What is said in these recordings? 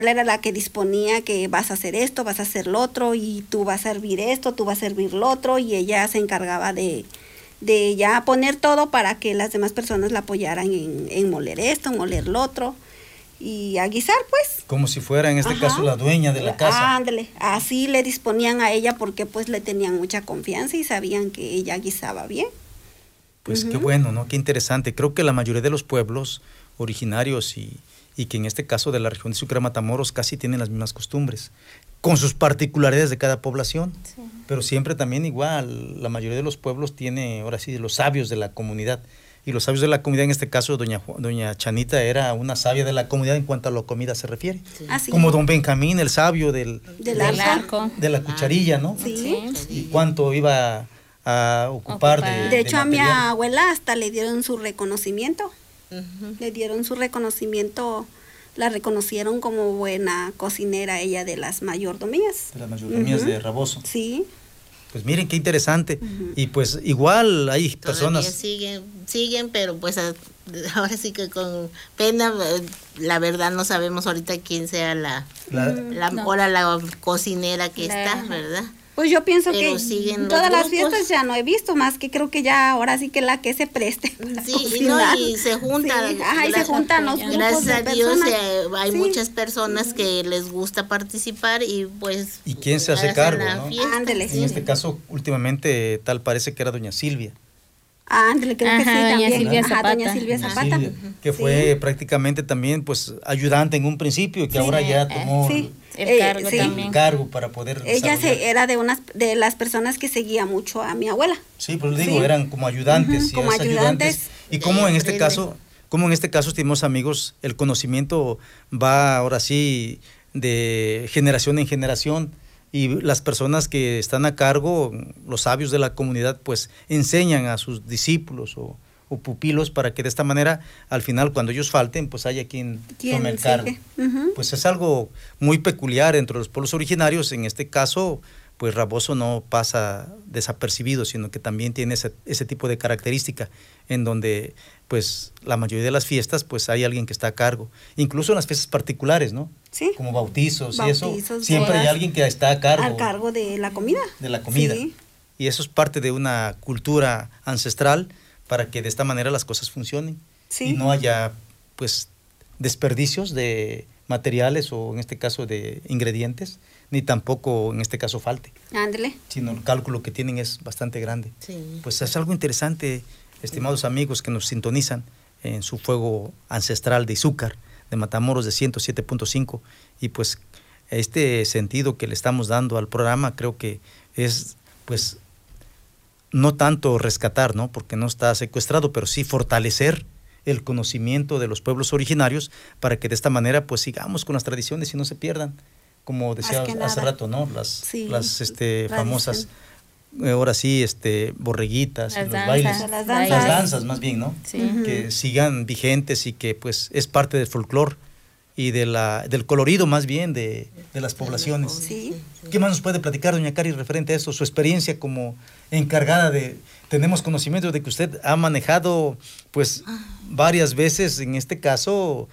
era la que disponía que vas a hacer esto, vas a hacer lo otro, y tú vas a servir esto, tú vas a servir lo otro, y ella se encargaba de ya poner todo para que las demás personas la apoyaran en moler esto, en moler lo otro, y a guisar, pues. Como si fuera, en este caso, la dueña de la casa. Ándale, así le disponían a ella porque pues le tenían mucha confianza y sabían que ella guisaba bien. Pues qué bueno, ¿no? Qué interesante. Creo que la mayoría de los pueblos originarios y que en este caso de la región de Sucre, Matamoros, casi tienen las mismas costumbres, con sus particularidades de cada población, sí. Pero siempre también igual, la mayoría de los pueblos tiene, ahora sí, los sabios de la comunidad, y los sabios de la comunidad, en este caso doña Chanita era una sabia de la comunidad en cuanto a la comida se refiere, sí. Como don Benjamín, el sabio del arco, de la cucharilla, ¿no? Sí. Y cuánto iba a ocupar de hecho, de a mi abuela hasta le dieron su reconocimiento. Le dieron su reconocimiento, la reconocieron como buena cocinera, ella de las mayordomías. De las mayordomías de Raboso. Sí. Pues miren qué interesante. Y pues igual hay personas... Siguen, pero pues ahora sí que con pena, la verdad no sabemos ahorita quién sea la cocinera que está, ¿verdad? Pues yo pienso pero que todas las fiestas ya no he visto más, que creo que ya ahora sí que la que se preste. Sí, y se juntan. Sí. Y se juntan los grupos. Gracias a Dios hay muchas personas que les gusta participar y pues... ¿Y quién se hace cargo, no? Ándele, en este caso, últimamente, tal parece que era doña Silvia. Ándale, creo que sí, también. Doña Silvia Zapata. Que fue prácticamente también pues ayudante en un principio y que ahora ya tomó el cargo para poder ella era de las personas que seguía mucho a mi abuela. Sí, pues digo, eran como ayudantes. Como ayudantes. Y como en este caso, estimados amigos, el conocimiento va ahora sí de generación en generación. Y las personas que están a cargo, los sabios de la comunidad, pues enseñan a sus discípulos o pupilos para que de esta manera, al final, cuando ellos falten, pues haya quien tome el cargo. Pues es algo muy peculiar entre los pueblos originarios. En este caso, pues Raboso no pasa desapercibido, sino que también tiene ese tipo de característica en donde pues la mayoría de las fiestas pues hay alguien que está a cargo, incluso en las fiestas particulares, ¿no? Sí. Como bautizos y eso, siempre hay alguien que está a cargo de la comida. De la comida. Sí. Y eso es parte de una cultura ancestral para que de esta manera las cosas funcionen. Sí. Y no haya pues desperdicios de materiales o en este caso de ingredientes, ni tampoco en este caso falte. Ándele. Sino el cálculo que tienen es bastante grande. Sí. Pues es algo interesante, estimados amigos que nos sintonizan en su fuego ancestral de Izúcar, de Matamoros de 107.5, y pues este sentido que le estamos dando al programa creo que es pues no tanto rescatar, ¿no? Porque no está secuestrado, pero sí fortalecer el conocimiento de los pueblos originarios para que de esta manera pues sigamos con las tradiciones y no se pierdan, como decía hace rato, ¿no? Las famosas ahora sí borreguitas, los bailes, las danzas más bien, ¿no? Sí. Que sigan vigentes y que pues es parte del folclore y del colorido más bien de las poblaciones. Sí. ¿Qué más nos puede platicar, doña Cari, referente a esto? Su experiencia como encargada tenemos conocimiento de que usted ha manejado pues varias veces, en este caso,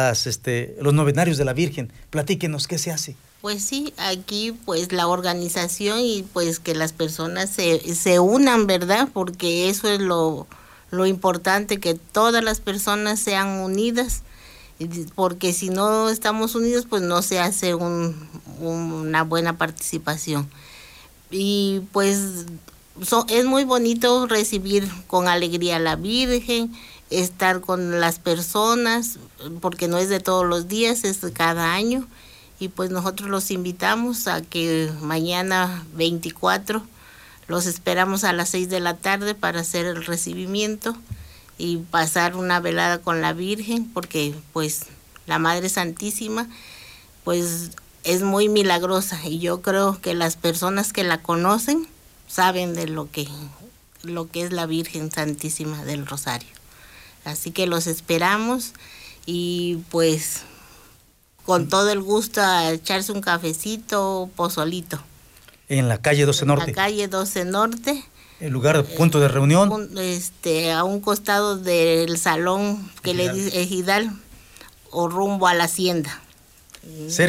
los novenarios de la Virgen. Platíquenos, ¿qué se hace? Pues sí, aquí pues la organización y pues que las personas se unan, ¿verdad? Porque eso es lo importante, que todas las personas sean unidas, porque si no estamos unidos pues no se hace una buena participación. Y pues es muy bonito recibir con alegría a la Virgen, estar con las personas, porque no es de todos los días, es de cada año. Y pues nosotros los invitamos a que mañana 24 los esperamos a las 6 de la tarde para hacer el recibimiento y pasar una velada con la Virgen, porque pues la Madre Santísima pues es muy milagrosa y yo creo que las personas que la conocen saben de lo que es la Virgen Santísima del Rosario. Así que los esperamos y pues con todo el gusto a echarse un cafecito, pozolito. En la calle 12 Norte. En la calle 12 Norte. El lugar, punto de reunión. A un costado del salón que le dice Ejidal o rumbo a la hacienda. Ser